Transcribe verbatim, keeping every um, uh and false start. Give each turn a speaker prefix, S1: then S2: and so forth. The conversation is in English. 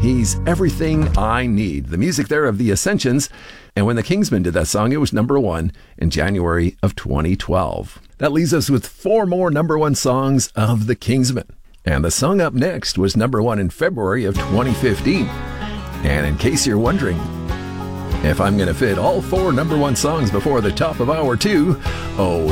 S1: He's everything I need. The music there of The Ascensions. And when the Kingsmen did that song, it was number one in January of twenty twelve. That leaves us with four more number one songs of the Kingsmen. And the song up next was number one in February of twenty fifteen. And in case you're wondering if I'm going to fit all four number one songs before the top of hour two, oh,